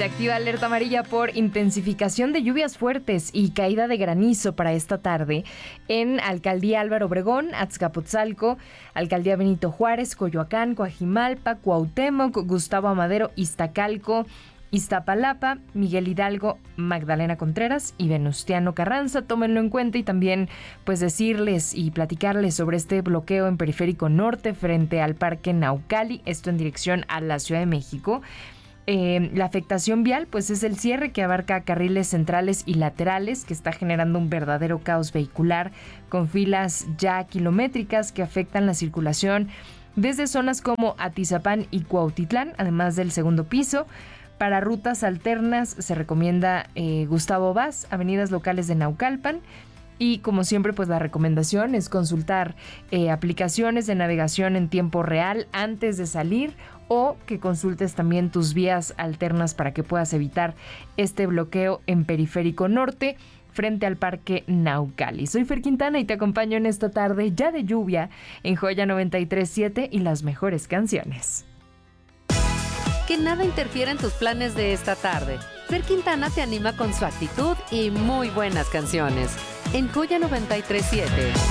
Se activa alerta amarilla por intensificación de lluvias fuertes y caída de granizo para esta tarde en Alcaldía Álvaro Obregón, Azcapotzalco, Alcaldía Benito Juárez, Coyoacán, Coajimalpa, Cuauhtémoc, Gustavo Amadero, Iztacalco, Iztapalapa, Miguel Hidalgo, Magdalena Contreras y Venustiano Carranza. Tómenlo en cuenta y también pues decirles y platicarles sobre este bloqueo en Periférico Norte frente al Parque Naucali, esto en dirección a la Ciudad de México. La afectación vial pues es el cierre que abarca carriles centrales y laterales, que está generando un verdadero caos vehicular con filas ya kilométricas que afectan la circulación desde zonas como Atizapán y Cuautitlán, además del segundo piso. Para rutas alternas se recomienda Gustavo Vaz, avenidas locales de Naucalpan. Y como siempre, pues la recomendación es consultar aplicaciones de navegación en tiempo real antes de salir, o que consultes también tus vías alternas para que puedas evitar este bloqueo en Periférico Norte frente al Parque Naucali. Soy Fer Quintana y te acompaño en esta tarde ya de lluvia en Joya 93.7 y las mejores canciones. Que nada interfiera en tus planes de esta tarde. Fer Quintana te anima con su actitud y muy buenas canciones. En Joya 93.7.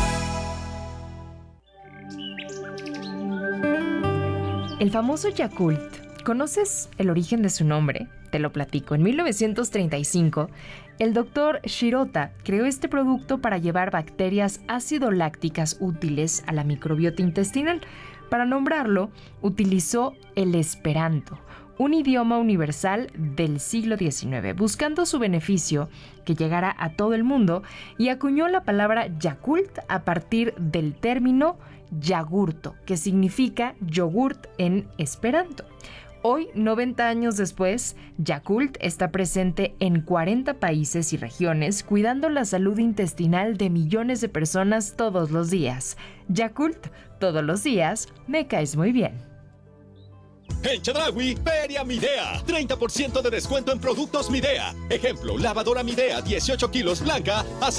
El famoso Yakult. ¿Conoces el origen de su nombre? Te lo platico. En 1935, el doctor Shirota creó este producto para llevar bacterias ácido-lácticas útiles a la microbiota intestinal. Para nombrarlo, utilizó el Esperanto, un idioma universal del siglo XIX, buscando su beneficio que llegara a todo el mundo, y acuñó la palabra Yakult a partir del término yagurto, que significa yogurt en esperanto. Hoy, 90 años después, Yakult está presente en 40 países y regiones, cuidando la salud intestinal de millones de personas todos los días. Yakult, todos los días, me caes muy bien. En Chedraui, Feria Midea. 30% de descuento en productos Midea. Ejemplo, lavadora Midea 18 kilos blanca a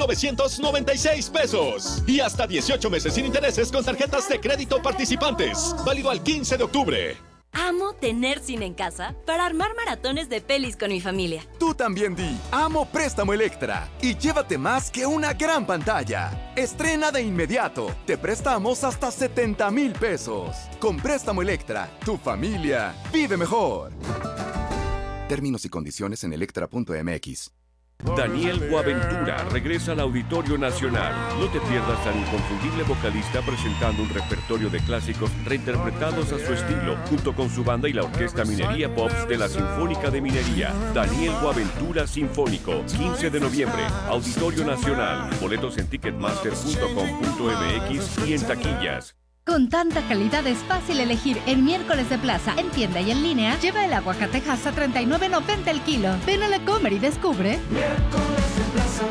6,996 pesos. Y hasta 18 meses sin intereses con tarjetas de crédito participantes. Válido al 15 de octubre. Amo tener cine en casa para armar maratones de pelis con mi familia. Tú también di, amo Préstamo Electra y llévate más que una gran pantalla. Estrena de inmediato, te prestamos hasta 70,000 pesos. Con Préstamo Electra, tu familia vive mejor. Términos y condiciones en electra.mx. Daniel Boaventura regresa al Auditorio Nacional. No te pierdas al inconfundible vocalista presentando un repertorio de clásicos reinterpretados a su estilo, junto con su banda y la Orquesta Minería Pops de la Sinfónica de Minería. Daniel Boaventura Sinfónico, 15 de noviembre, Auditorio Nacional. Boletos en ticketmaster.com.mx y en taquillas. Con tanta calidad es fácil elegir en Miércoles de Plaza, en tienda y en línea. Lleva el aguacatejas a $39.90 el kilo. Ven a La Comer y descubre. Miércoles de Plaza,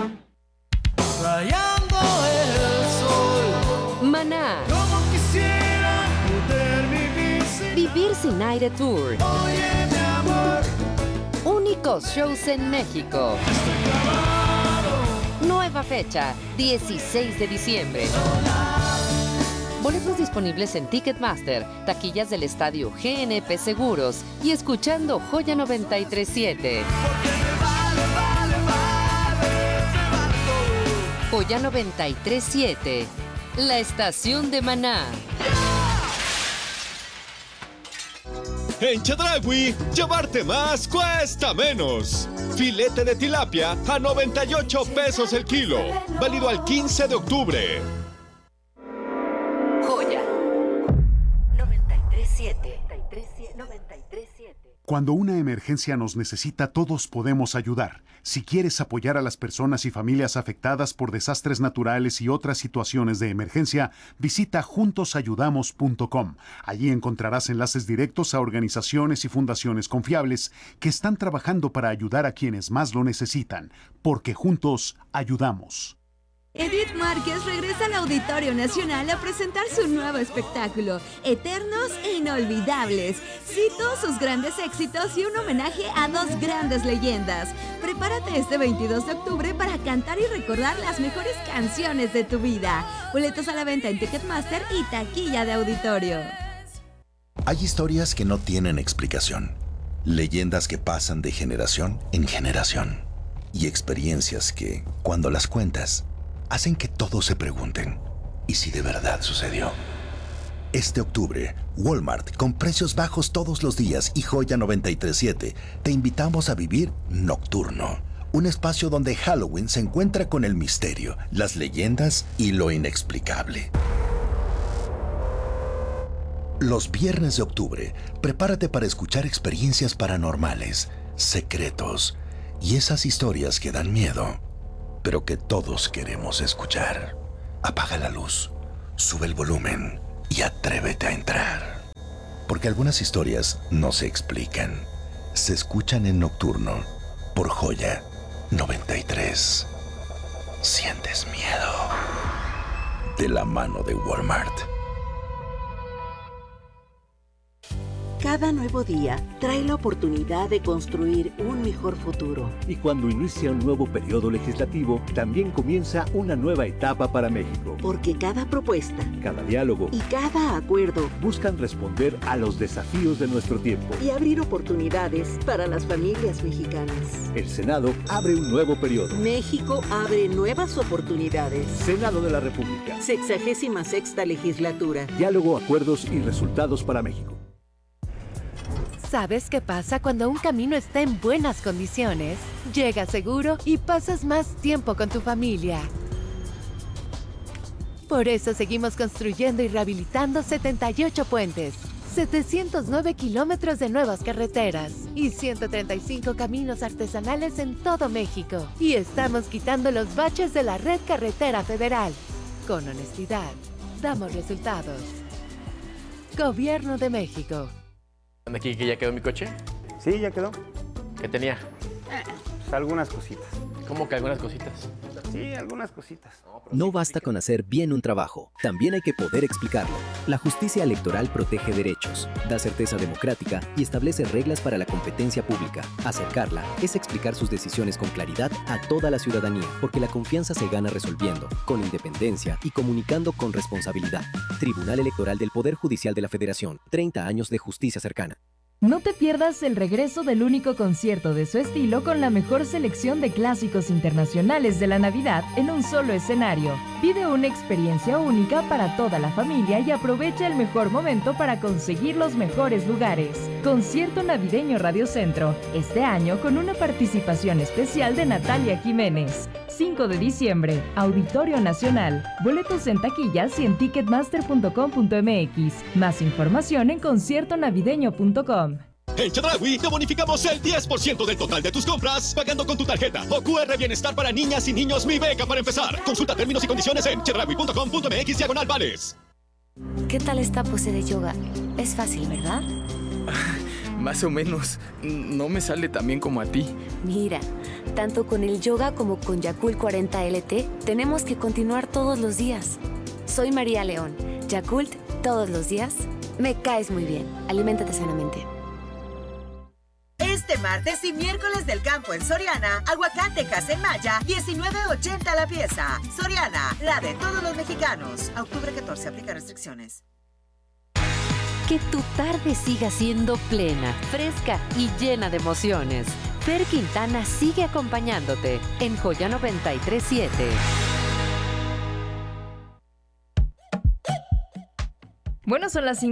rayando el sol. Maná. Como quisiera poder Vivir sin aire tour. Oye, mi amor. Únicos shows en México. Nueva fecha, 16 de diciembre. Boletos disponibles en Ticketmaster, taquillas del estadio GNP Seguros y escuchando Joya 93.7. Joya 93.7, la estación de Maná. En Chedraui, llevarte más cuesta menos. Filete de tilapia a 98 pesos el kilo. Válido al 15 de octubre. Joya 93.7. Cuando una emergencia nos necesita, todos podemos ayudar. Si quieres apoyar a las personas y familias afectadas por desastres naturales y otras situaciones de emergencia, visita juntosayudamos.com. Allí encontrarás enlaces directos a organizaciones y fundaciones confiables que están trabajando para ayudar a quienes más lo necesitan, porque juntos ayudamos. Edith Márquez regresa al Auditorio Nacional a presentar su nuevo espectáculo, Eternos e Inolvidables. Cito sus grandes éxitos y un homenaje a dos grandes leyendas. Prepárate este 22 de octubre para cantar y recordar las mejores canciones de tu vida. Boletos a la venta en Ticketmaster y taquilla de auditorio. Hay historias que no tienen explicación. Leyendas que pasan de generación en generación. Y experiencias que, cuando las cuentas, hacen que todos se pregunten, ¿y si de verdad sucedió? Este octubre, Walmart, con precios bajos todos los días y Joya 93.7, te invitamos a vivir Nocturno. Un espacio donde Halloween se encuentra con el misterio, las leyendas y lo inexplicable. Los viernes de octubre, prepárate para escuchar experiencias paranormales, secretos y esas historias que dan miedo, pero que todos queremos escuchar. Apaga la luz, sube el volumen y atrévete a entrar. Porque algunas historias no se explican, se escuchan en Nocturno por Joya 93. ¿Sientes miedo? De la mano de Walmart. Cada nuevo día trae la oportunidad de construir un mejor futuro. Y cuando inicia un nuevo periodo legislativo, también comienza una nueva etapa para México. Porque cada propuesta, cada diálogo y cada acuerdo buscan responder a los desafíos de nuestro tiempo y abrir oportunidades para las familias mexicanas. El Senado abre un nuevo periodo. México abre nuevas oportunidades. Senado de la República. 66ª legislatura. Diálogo, acuerdos y resultados para México. ¿Sabes qué pasa cuando un camino está en buenas condiciones? Llegas seguro y pasas más tiempo con tu familia. Por eso seguimos construyendo y rehabilitando 78 puentes, 709 kilómetros de nuevas carreteras y 135 caminos artesanales en todo México. Y estamos quitando los baches de la red carretera federal. Con honestidad, damos resultados. Gobierno de México. ¿Aquí que ya quedó mi coche? Sí, ya quedó. ¿Qué tenía? Pues algunas cositas. ¿Cómo que algunas cositas? Sí, algunas cositas. No basta con hacer bien un trabajo, también hay que poder explicarlo. La justicia electoral protege derechos, da certeza democrática y establece reglas para la competencia pública. Acercarla es explicar sus decisiones con claridad a toda la ciudadanía, porque la confianza se gana resolviendo, con independencia y comunicando con responsabilidad. Tribunal Electoral del Poder Judicial de la Federación, 30 años de justicia cercana. No te pierdas el regreso del único concierto de su estilo con la mejor selección de clásicos internacionales de la Navidad en un solo escenario. Vive una experiencia única para toda la familia y aprovecha el mejor momento para conseguir los mejores lugares. Concierto Navideño Radio Centro, este año con una participación especial de Natalia Jiménez. 5 de diciembre, Auditorio Nacional. Boletos en taquillas y en ticketmaster.com.mx. Más información en conciertonavideño.com. En Chedraui te bonificamos el 10% del total de tus compras pagando con tu tarjeta o QR Bienestar para niñas y niños Mi Beca para empezar. Consulta términos y condiciones en chedraui.com.mx/vales. ¿Qué tal esta pose de yoga? Es fácil, ¿verdad? Más o menos. No me sale tan bien como a ti. Mira, tanto con el yoga como con Yakult 40 LT, tenemos que continuar todos los días. Soy María León. Yakult, todos los días. Me caes muy bien. Aliméntate sanamente. Este martes y miércoles del campo en Soriana, aguacatejas en Maya, $19.80 la pieza. Soriana, la de todos los mexicanos. A octubre 14, aplica restricciones. Que tu tarde siga siendo plena, fresca y llena de emociones. Fer Quintana sigue acompañándote en Joya 93.7. Bueno, son las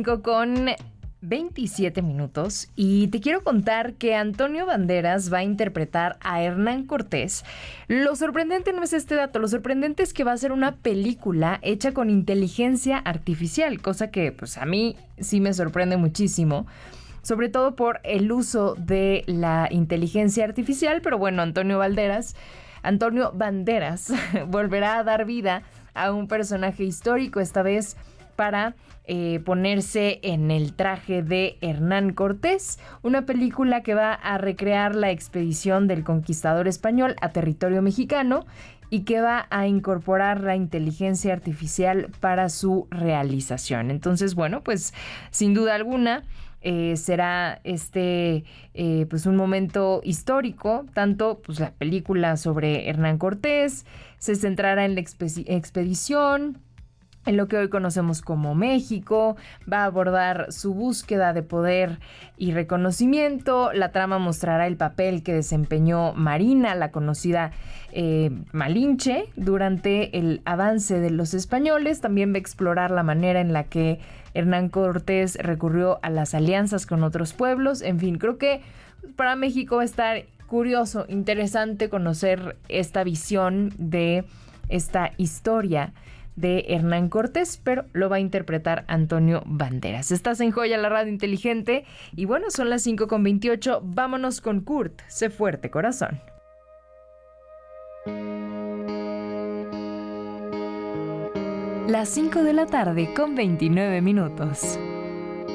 5:27 y te quiero contar que Antonio Banderas va a interpretar a Hernán Cortés. Lo sorprendente no es este dato, lo sorprendente es que va a ser una película hecha con inteligencia artificial, cosa que pues a mí sí me sorprende muchísimo, sobre todo por el uso de la inteligencia artificial, pero bueno, Antonio Banderas volverá a dar vida a un personaje histórico, esta vez para ponerse en el traje de Hernán Cortés, una película que va a recrear la expedición del conquistador español a territorio mexicano y que va a incorporar la inteligencia artificial para su realización. Entonces, bueno, pues sin duda alguna será pues un momento histórico, tanto pues la película sobre Hernán Cortés se centrará en la expedición. en lo que hoy conocemos como México. Va a abordar su búsqueda de poder y reconocimiento. La trama mostrará el papel que desempeñó Marina, la conocida Malinche, durante el avance de los españoles. También va a explorar la manera en la que Hernán Cortés recurrió a las alianzas con otros pueblos. En fin, creo que para México va a estar curioso, interesante conocer esta visión de esta historia de Hernán Cortés, pero lo va a interpretar Antonio Banderas. Estás en Joya, la radio inteligente, y bueno, son las 5:28. Vámonos con Kurt, Sé fuerte, corazón. Las 5 de la tarde con 29 minutos.